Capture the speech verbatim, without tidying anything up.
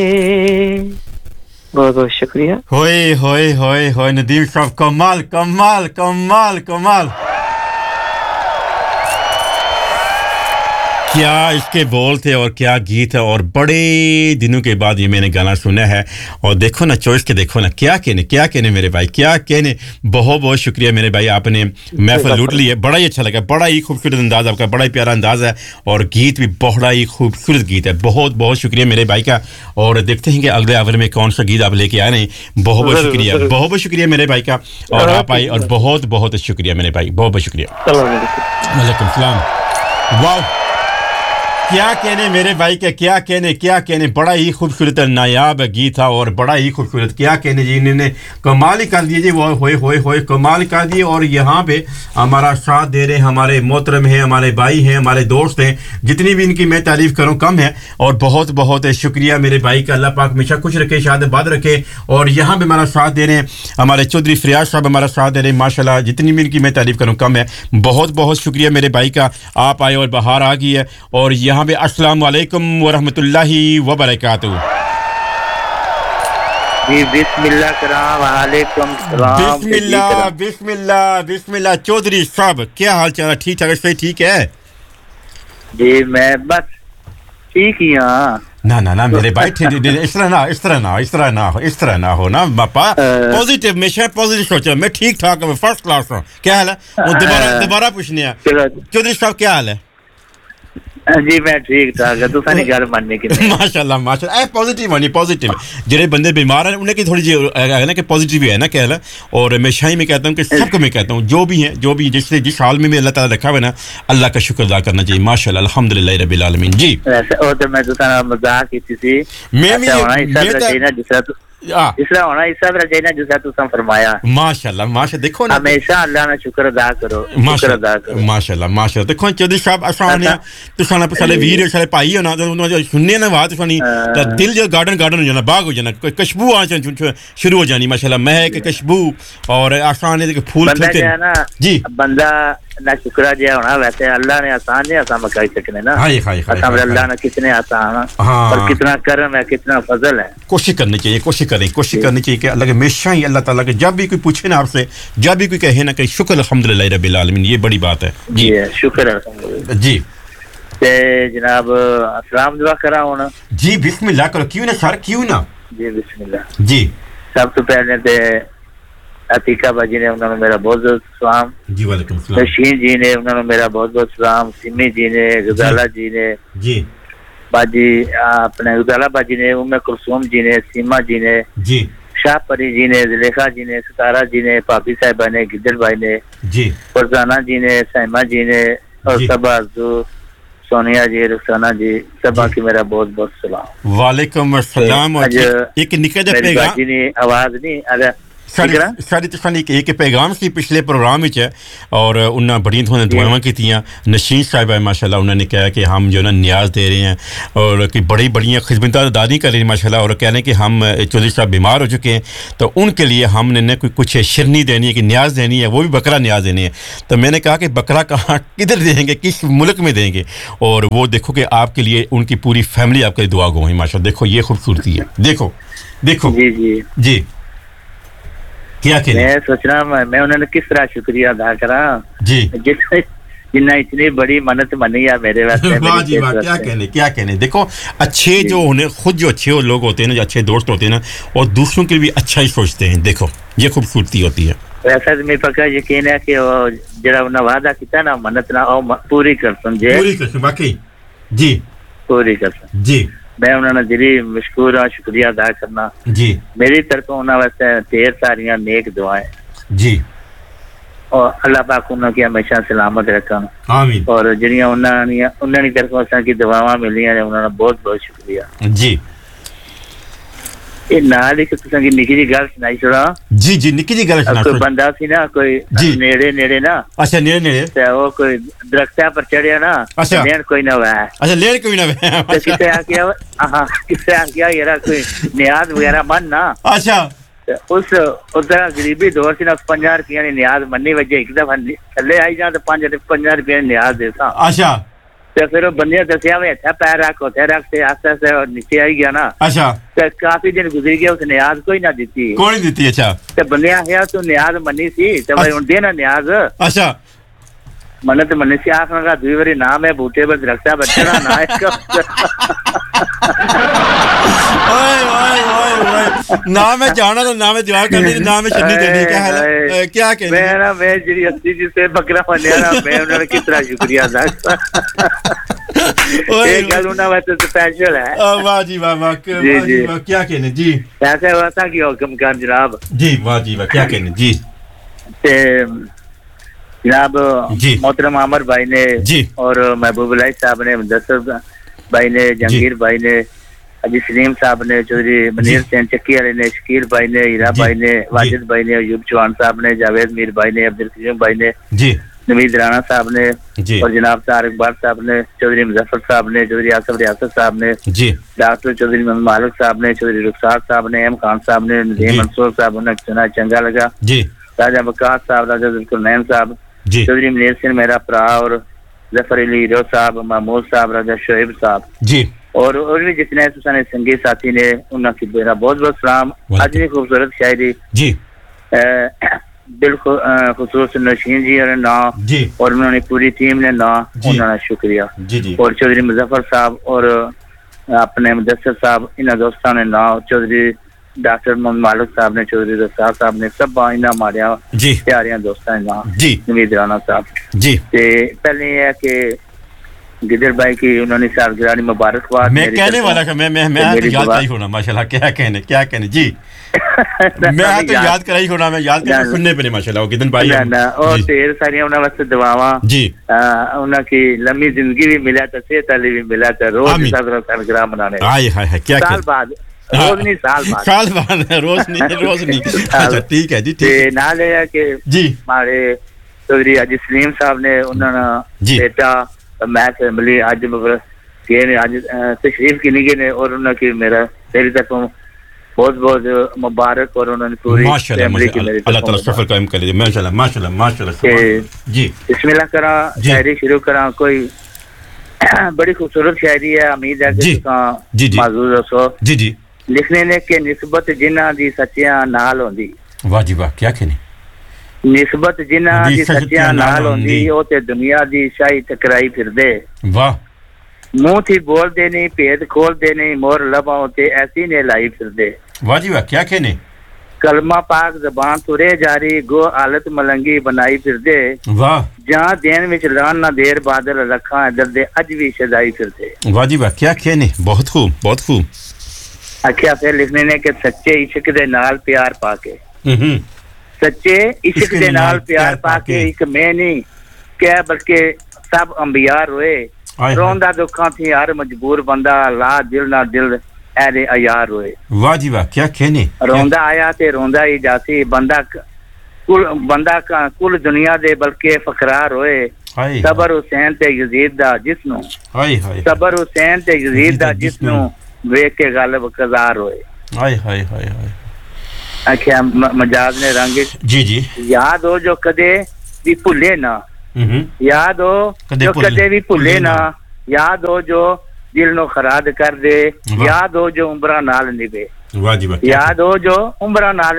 बहुत बहुत शुक्रिया होए होए होए होए नदीम साहब कमाल कमाल कमाल कमाल क्या इसके बोल थे और क्या गीत है और बड़े दिनों के बाद ये मैंने गाना सुना है और देखो ना चॉइस के देखो ना क्या कहने क्या कहने मेरे भाई क्या कहने बहुत बहुत शुक्रिया मेरे भाई आपने महफिल लूट ली है बड़ा ही अच्छा लगा बड़ा ही खूबसूरत अंदाज आपका बड़ा ही प्यारा अंदाज है और गीत भी बड़ा ही खूबसूरत गीत है बहुत बहुत शुक्रिया मेरे भाई का और देखते हैं कि अगले आवर में कौन सा गीत आप लेके आए नहीं बहुत बहुत शुक्रिया बहुत बहुत शुक्रिया मेरे भाई का और आप आए और बहुत बहुत शुक्रिया मेरे भाई बहुत बहुत शुक्रिया वालेकुम सलाम वाह क्या कहने मेरे भाई के क्या कहने क्या कहने बड़ा ही खूबसूरत नायाब गीत था और बड़ा ही खूबसूरत क्या कहने जी इन्होंने कमाल ही कर दिए जी वो होए होए होए कमाल कर दिए और यहाँ पे हमारा साथ दे रहे हमारे मोहतरम हैं हमारे भाई हैं हमारे दोस्त हैं जितनी भी इनकी मैं तारीफ करूँ कम है और बहुत बहुत शुक्रिया मेरे भाई का अल्लाह पाक हमेशा खुश रखे शादाबाद रखे और यहाँ पे हमारा साथ दे रहे हैं हमारे चौधरी फरियाद साहब हमारा साथ दे रहे हैं माशाल्लाह जितनी भी इनकी मैं तारीफ करूँ कम है बहुत बहुत शुक्रिया मेरे भाई का आप आए और बाहर आ गई है और यहाँ पे अस्सलाम वालेकुम व रहमतुल्लाहि व बरकातहू जी बिस्मिल्लाह कराम वालेकुम सलाम बिस्मिल्लाह बिस्मिल्लाह बिस्मिल्लाह चौधरी साहब क्या हाल चाल है ठीक ठाक सही ठीक है जी मैं बस ठीक ही हां ना ना ना मेरे भाई इस तरह ना इस तरह ना इस तरह ना इस तरह ना हो ना बापा पॉजिटिव हमेशा पॉजिटिव सोचो मैं ठीक ठाक हूं फर्स्ट क्लास हूं क्या हाल है वो दोबारा दोबारा पूछने है चौधरी साहब क्या हाल है जी मैं ठीक ठाक है तू सारी गल मानने की माशाल्लाह माशाल्लाह ए पॉजिटिव होनी पॉजिटिव जेरे बंदे बीमार हैं उन्हें की थोड़ी जी है ना कि पॉजिटिव है ना क्या है और मैं शाही में कहता हूं कि सबको मैं कहता हूं जो भी है जो भी जिस जिस हाल में भी अल्लाह ताला रखा हुआ है ना अल्लाह का शुक्र अदा करना चाहिए माशाल्लाह अल्हम्दुलिल्लाह रब्बिल आलमीन जी वैसे ओ तो मैं तो सारा मजाक की थी मैं भी इसरा होना इस सब रजना जैसा तुम फरमाया माशाल्लाह माशाल्लाह देखो ना हमेशा अल्लाह का शुक्र अदा करो शुक्र अदा करो माशाल्लाह माशाल्लाह देखो चौधरी साहब आसान है तो साला साले वीर साले भाई हो ना तो सुनने ना बात सुनी तो दिल जो गार्डन गार्डन हो जाना बाग हो जाना कोई खुशबू आ शुरू हो जानी माशाल्लाह महक खुशबू और आसान है कि फूल खिलते जी बंदा ना शुक्र जो होना वैसे अल्लाह ने आसान है आसान कर सकने ना हाय हाय हाय अल्लाह ने कितने आसान और कितना करम है कितना फजल है कोशिश करनी चाहिए कोशिश करें कोशिश करनी चाहिए कि अल्लाह के हमेशा ही अल्लाह ताला के जब भी कोई पूछे ना आपसे जब भी कोई कहे ना कि शुक्र अल्हम्दुलिल्लाह रब्बिल आलमीन ये बड़ी बात है जी शुक्र अल्हम्दुलिल्लाह जी ते जनाब सलाम दुआ करा होना जी बिस्मिल्लाह करो क्यों ना सर क्यों ना जी बिस्मिल्लाह जी सब तो पहले ते अतीका बाजी ने उन्होंने मेरा बहुत बहुत सलाम जी वालेकुम सलाम रशीद जी ने उन्होंने मेरा बहुत बहुत सलाम सिमी जी ने गजाला जी ने जी बाजी अपने गजाला बाजी ने उम्मे कुलसूम जी ने सीमा जी ने जी शाहपरी जी ने जुलेखा जी ने सितारा जी ने भाभी साहिबा ने गिद्दर भाई ने जी फरजाना जी ने साइमा जी ने और सबा सोनिया जी रुखसाना जी सबा की मेरा बहुत बहुत सलाम वालेकुम अस्सलाम एक निके दे पेगा जी ने आवाज नहीं अरे सारी सारी तो सानी एक पैगाम सी पिछले प्रोग्राम विच है और उन्ना बड़ी थोड़ी दुआवां कीतियां नशीन साहिब है माशाल्लाह उन्होंने कहा कि हम जो ना न्याज दे रहे हैं और कि बड़ी बड़ी खिदमत दादी कर रही माशाल्लाह और कह रहे हैं कि हम चौधरी साहब बीमार हो चुके हैं तो उनके लिए हमने न कोई कुछ शिरनी देनी है कि न्याज देनी है वो भी बकरा न्याज देनी है तो मैंने कहा कि बकरा कहाँ किधर देंगे किस मुल्क में देंगे और वो देखो कि आपके लिए उनकी पूरी फैमिली आपके लिए दुआ गो है माशाल्लाह देखो ये खूबसूरती है देखो देखो जी जी जी क्या कहने मैं सोच रहा मैं, मैं उन्होंने किस तरह शुक्रिया अदा करा जी जिन्ना इतनी बड़ी मन्नत मनी है मेरे वास्ते वाह जी वाह क्या कहने क्या कहने देखो अच्छे जो उन्हें खुद जो अच्छे लोग होते हैं ना जो अच्छे दोस्त होते हैं ना और दूसरों के लिए भी अच्छा ही सोचते हैं देखो ये खूबसूरती होती है वैसा तो मेरे पक्का यकीन है कि वो जरा उन्हें वादा किया ना मन्नत ना वो पूरी कर समझे पूरी कर वाकई जी पूरी कर जी मैं उन्होंने दिली मशकूर और शुक्रिया अदा करना जी मेरी तरफ उन्होंने वास्ते ढेर सारियां नेक दुआएं जी और अल्लाह पाक उन्हें हमेशा सलामत रखन आमीन और जिहड़ियां उन्होंने उन्होंने तरफ असां की दुआवां मिलियां ने उन्होंने बहुत बहुत शुक्रिया जी ए नाल एक तुसां की निकी जी गल सुनाई छोड़ा जी जी निकी जी गल सुना कोई बंदा सी ना कोई नेड़े नेड़े ना अच्छा नेड़े नेड़े ते वो कोई दरख्ता पर चढ़या ना लेन कोई ना हुआ अच्छा लेन कोई ना हुआ तो किसे आ गया हां किसे आ गया यार कोई नियाज वगैरह मन ना अच्छा उस उधर गरीबी दौर से ना पचास रुपया ने नियाज मन्नी वजे एक दफा थल्ले आई जा तो पांच पचास रुपया नियाज देता अच्छा تے پھر بندے دسیا وے اٹھا پیر رکھ ہوتے رکھ تے آستے آستے نیچے آئی گیا نا اچھا تے کافی دن گزر گیا اس نیاز کوئی نہ دیتی کون نہیں دیتی اچھا تے بندے آخیا تو نیاز منی سی تے میں ہن دینا نیاز اچھا منت منی سی آخنا کا دوئی واری نام ہے بوٹے پر درختہ بچنا نہ اس کا اوئے اوئے اوئے اوئے نام ہے جانا تو نام ہے دعا کرنی نام ہے چنی دینی کیا ہے کیا کہنے میں نا میں جی اسی جی سے بکرا بنیا نا میں انہوں نے کس طرح شکریہ ادا ایک گل انہوں نے سپیشل ہے واہ جی واہ واہ کیا کہنے جی ایسا ہوا تھا کہ حکم کر جناب جی واہ جی واہ کیا کہنے جی جناب محترم عامر بھائی نے اور محبوب اللہ صاحب نے مدثر بھائی نے جہانگیر بھائی نے حاجی سلیم صاحب نے چودھری منیر حسین چکی والے نے شکیل بھائی نے ہیرا بھائی نے واجد بھائی نے ایوب چوہان صاحب نے جاوید میر بھائی نے عبدالکریم بھائی نے نوید رانا صاحب نے اور جناب طارق بٹ صاحب نے چودھری مظفر صاحب نے چودھری آصف ریاست صاحب نے ڈاکٹر چودھری محمد مالک صاحب نے چودھری رخسار صاحب نے ایم خان صاحب نے ندیم منصور صاحب انہیں سنا چنگا لگا راجہ بکاس صاحب راجہ ذوالقرنین صاحب چودھری منیر سنگھ میرا پرا اور ظفر علی ہیرو صاحب محمود صاحب راجہ شعیب صاحب جی اور اور بھی جتنے سنے سنگی ساتھی نے انہاں کی میرا بہت بہت سلام آج بھی خوبصورت شاعری جی بالخصوص نشین جی اور نا اور انہوں نے پوری ٹیم نے نا انہوں نے شکریہ اور چودھری مظفر صاحب اور اپنے مدثر صاحب انہاں دوستان نے نا چودھری ڈاکٹر محمد مالک صاحب نے چودھری رسار صاحب نے سب انہاں ماریا پیاریاں دوستان نا نوید رانا صاحب جی تے پہلے یہ ہے کہ گدر بھائی کی انہوں نے سالگرہ مبارکباد میں کہنے والا کہ میں میں میں تو یاد کرائی ہونا ماشاءاللہ کیا کہنے کیا کہنے جی میں تو یاد کرائی ہونا میں یاد کرنا سننے پہ ماشاءاللہ گدر بھائی اور ڈھیر ساری انہوں واسطے دعاواں جی انہوں کی لمبی زندگی بھی ملا تھا صحت علی بھی ملا تھا روز سالگرہ منانے آئے ہائے کیا سال بعد روز نہیں سال بعد سال بعد روز نہیں روز نہیں اچھا ٹھیک ہے جی ٹھیک نہ لے کہ جی ہمارے چودھری حاجی سلیم صاحب نے انہوں نے بیٹا میں ملی آج گئے آج تشریف کی نہیں گئے اور انہوں کی میرا میری طرف بہت بہت مبارک اور انہوں نے پوری فیملی کی میری اللہ تعالیٰ سفر قائم کر لیجیے ماشاءاللہ ماشاءاللہ ماشاءاللہ جی بسم اللہ کرا شاعری شروع کرا کوئی بڑی خوبصورت شاعری ہے امید ہے کہ تساں معذور ہو جی جی لکھنے نے کہ نسبت جنہاں دی سچیاں نال ہوندی واہ جی واہ کیا کہنے نسبت جنہاں دی سچیاں نال ہوندی او تے دنیا دی شاہی ٹکرائی پھردے واہ منہ تھی بول دے نہیں بھید کھول دے نہیں مور لباں تے ایسی نے لائی پھردے واہ جی واہ کیا کہنے کلمہ پاک زبان ترے جاری گو حالت ملنگی بنائی پھردے واہ جہاں دین وچ ران نہ دیر بادل رکھاں ادھر دے اج بھی شدائی پھردے واہ جی واہ کیا کہنے بہت خوب بہت خوب آخیا پھر لکھنے نے کہ سچے عشق دے نال پیار پا کے سچے عشق دے نال پیار پا کے ایک میں نہیں کہ بلکہ سب انبیاء روئے روندا دکھاں تھی ہر مجبور بندہ لا دل نہ دل اے عیار ہوئے واہ جی واہ کیا کہنے روندا آیا تے روندا ہی جاتی بندہ کل بندہ کل دنیا دے بلکہ فقرار ہوئے صبر حسین تے یزید دا جسنو صبر حسین تے یزید دا جسنو ویکھ کے غالب قزار ہوئے ہائے ہائے ہائے ہائے آخیا مجاز نے رنگ جی جی یاد ہو جو کدے بھی بھولے نہ یاد ہو جو کدے بھی بھولے نہ یاد ہو جو دل نو خراد کر دے یاد ہو جو عمرہ نال نبے یاد ہو جو عمرہ نال